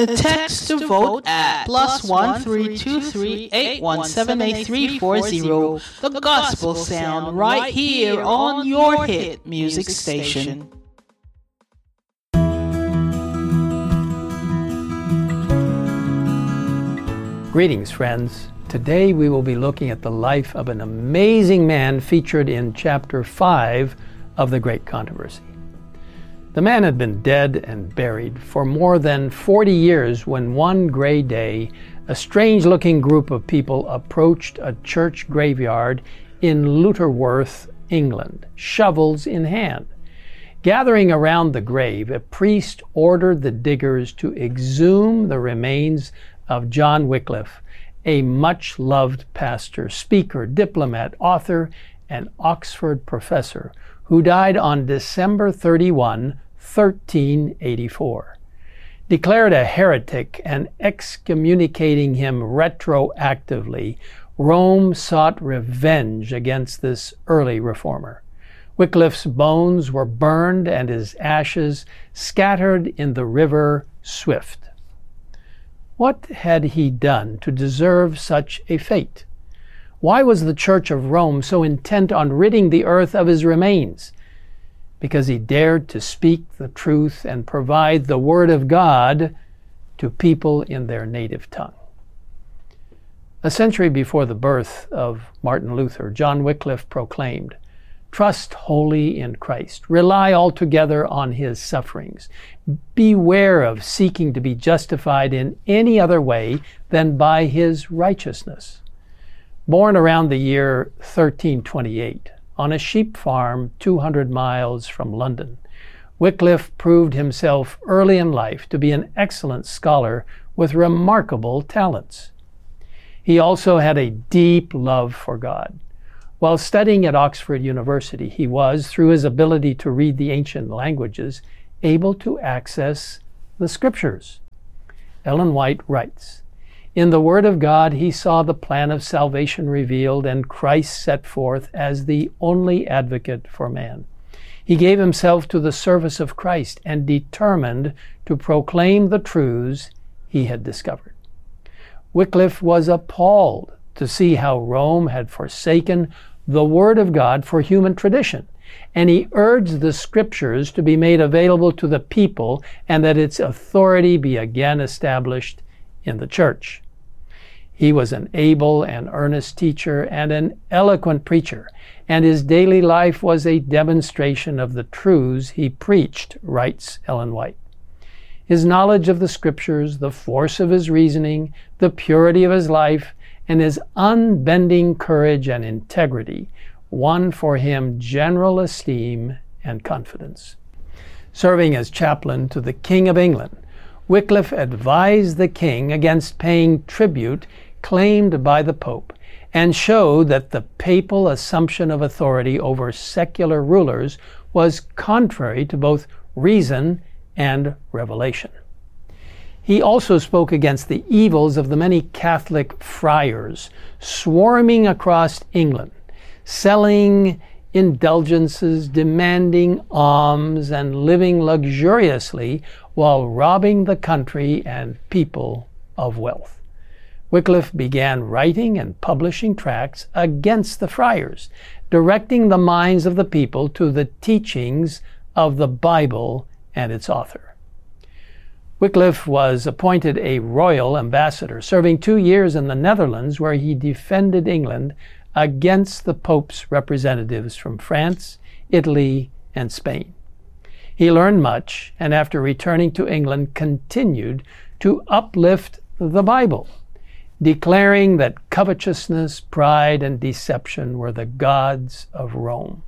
Text to vote at +1 323 817 8340. The Gospel Sound right here on your hit music station. Greetings, friends. Today we will be looking at the life of an amazing man featured in chapter 5 of The Great Controversy. The man had been dead and buried for more than 40 years when one gray day, a strange-looking group of people approached a church graveyard in Lutterworth, England, shovels in hand. Gathering around the grave, a priest ordered the diggers to exhume the remains of John Wycliffe, a much-loved pastor, speaker, diplomat, author, and Oxford professor, who died on December 31, 1384. Declared a heretic and excommunicating him retroactively, Rome sought revenge against this early reformer. Wycliffe's bones were burned and his ashes scattered in the river Swift. What had he done to deserve such a fate? Why was the Church of Rome so intent on ridding the earth of his remains? Because he dared to speak the truth and provide the Word of God to people in their native tongue. A century before the birth of Martin Luther, John Wycliffe proclaimed, "Trust wholly in Christ. Rely altogether on his sufferings. Beware of seeking to be justified in any other way than by his righteousness." Born around the year 1328, on a sheep farm 200 miles from London, Wycliffe proved himself early in life to be an excellent scholar with remarkable talents. He also had a deep love for God. While studying at Oxford University, he was, through his ability to read the ancient languages, able to access the Scriptures. Ellen White writes, "In the Word of God, he saw the plan of salvation revealed and Christ set forth as the only advocate for man. He gave himself to the service of Christ and determined to proclaim the truths he had discovered." Wycliffe was appalled to see how Rome had forsaken the Word of God for human tradition, and he urged the Scriptures to be made available to the people and that its authority be again established in the church. He was an able and earnest teacher and an eloquent preacher, and his daily life was a demonstration of the truths he preached, writes Ellen White. His knowledge of the Scriptures, the force of his reasoning, the purity of his life, and his unbending courage and integrity won for him general esteem and confidence. Serving as chaplain to the King of England, Wycliffe advised the king against paying tribute claimed by the Pope and showed that the papal assumption of authority over secular rulers was contrary to both reason and revelation. He also spoke against the evils of the many Catholic friars swarming across England, selling indulgences, demanding alms, and living luxuriously while robbing the country and people of wealth. Wycliffe began writing and publishing tracts against the friars, directing the minds of the people to the teachings of the Bible and its author. Wycliffe was appointed a royal ambassador, serving 2 years in the Netherlands, where he defended England against the Pope's representatives from France, Italy, and Spain. He learned much, and after returning to England, continued to uplift the Bible, declaring that covetousness, pride, and deception were the gods of Rome.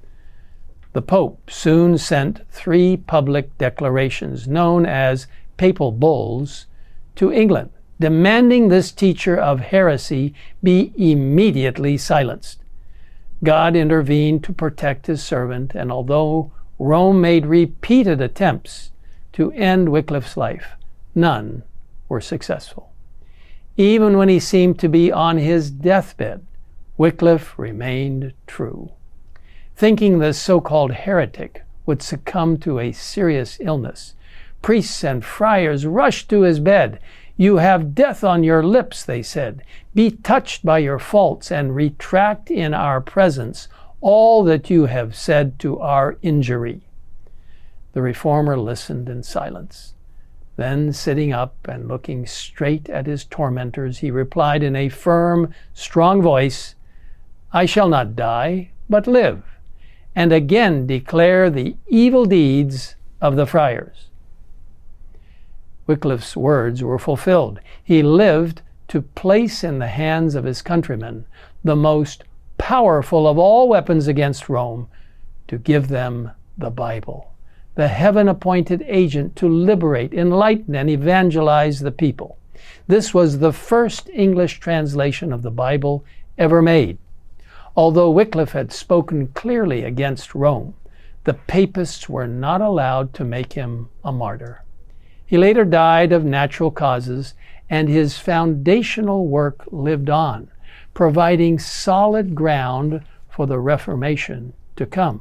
The Pope soon sent 3 public declarations, known as papal bulls, to England, demanding this teacher of heresy be immediately silenced. God intervened to protect his servant, and although Rome made repeated attempts to end Wycliffe's life, none were successful. Even when he seemed to be on his deathbed, Wycliffe remained true. Thinking the so-called heretic would succumb to a serious illness, Priests and friars rushed to his bed. "You have death on your lips," they said. "Be touched by your faults and retract in our presence all that you have said to our injury." The reformer listened in silence. Then, sitting up and looking straight at his tormentors, he replied in a firm, strong voice, "I shall not die, but live, and again declare the evil deeds of the friars." Wycliffe's words were fulfilled. He lived to place in the hands of his countrymen the most powerful of all weapons against Rome, to give them the Bible, the heaven-appointed agent to liberate, enlighten, and evangelize the people. This was the first English translation of the Bible ever made. Although Wycliffe had spoken clearly against Rome, the papists were not allowed to make him a martyr. He later died of natural causes, and his foundational work lived on, providing solid ground for the Reformation to come.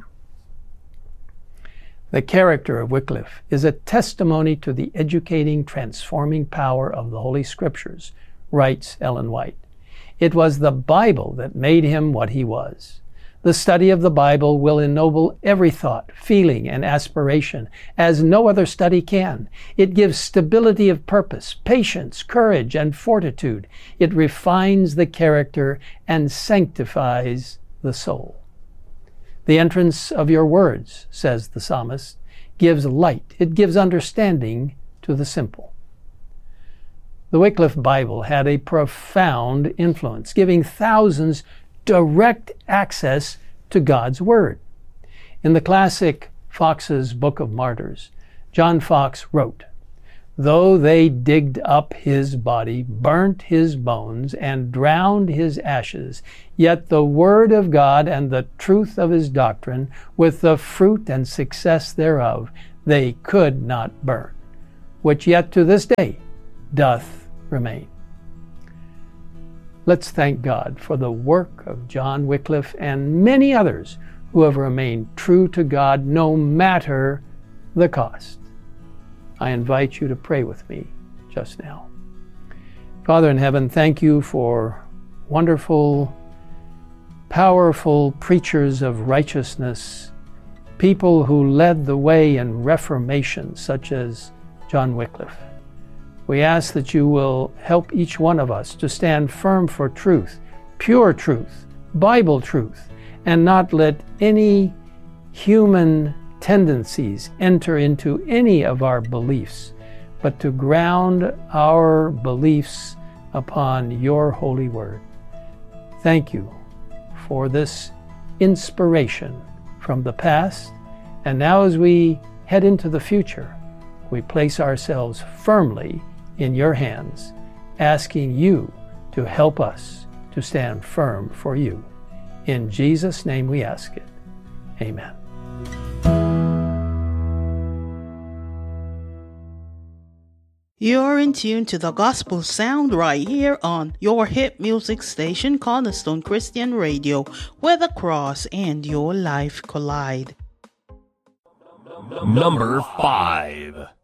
The character of Wycliffe is a testimony to the educating, transforming power of the Holy Scriptures, writes Ellen White. It was the Bible that made him what he was. The study of the Bible will ennoble every thought, feeling, and aspiration as no other study can. It gives stability of purpose, patience, courage, and fortitude. It refines the character and sanctifies the soul. "The entrance of your words," says the psalmist, "gives light. It gives understanding to the simple." The Wycliffe Bible had a profound influence, giving thousands direct access to God's Word. In the classic Fox's Book of Martyrs, John Fox wrote, "Though they digged up his body, burnt his bones, and drowned his ashes, yet the Word of God and the truth of his doctrine, with the fruit and success thereof, they could not burn, which yet to this day doth remain." Let's thank God for the work of John Wycliffe and many others who have remained true to God no matter the cost. I invite you to pray with me just now. Father in heaven, thank you for wonderful, powerful preachers of righteousness, people who led the way in Reformation, such as John Wycliffe. We ask that you will help each one of us to stand firm for truth, pure truth, Bible truth, and not let any human tendencies enter into any of our beliefs, but to ground our beliefs upon your holy word. Thank you for this inspiration from the past, and now as we head into the future, we place ourselves firmly in your hands, asking you to help us to stand firm for you. In Jesus' name we ask it. Amen. You're in tune to the gospel sound right here on your hit music station, Cornerstone Christian Radio, where the cross and your life collide. Number 5.